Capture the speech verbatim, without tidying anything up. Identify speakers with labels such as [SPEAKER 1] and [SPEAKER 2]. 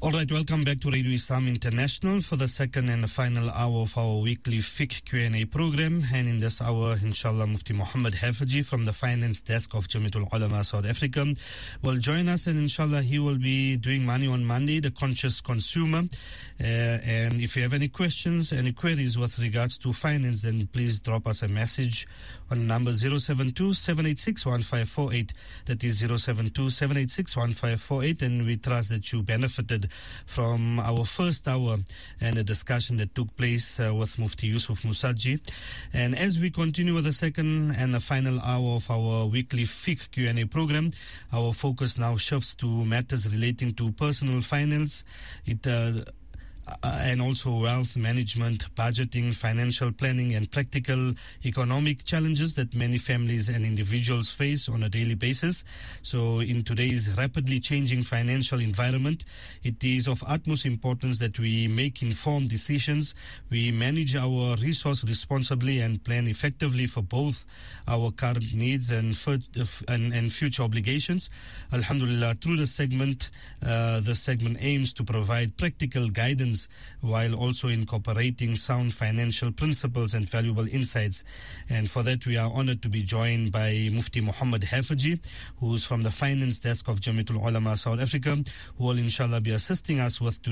[SPEAKER 1] All right, welcome back to Radio Islam International for the second and final hour of our weekly fiqh Q and A program. And in this hour, inshallah, Mufti Muhammad Hafizi from the Finance Desk of Jamiatul Ulama South Africa will join us, and inshallah he will be doing Money on Monday, the conscious consumer. Uh, and if you have any questions, any queries with regards to finance, then please drop us a message on number zero seven two, seven eight six, one five four eight. That is zero seven two, seven eight six, one five four eight. And we trust that you benefited from our first hour and a discussion that took place uh, with Mufti Yusuf Musaji. And as we continue with the second and the final hour of our weekly fiqh Q and A program, our focus now shifts to matters relating to personal finance. It uh, Uh, and also wealth management, budgeting, financial planning, and practical economic challenges that many families and individuals face on a daily basis. So in today's rapidly changing financial environment, it is of utmost importance that we make informed decisions, we manage our resource responsibly, and plan effectively for both our current needs and, and, and future obligations. Alhamdulillah, through the segment, uh, the segment aims to provide practical guidance while also incorporating sound financial principles and valuable insights. And for that, we are honored to be joined by Mufti Muhammad Hafizi, who's from the Finance Desk of Jamiatul Ulama South Africa, who will inshallah be assisting us with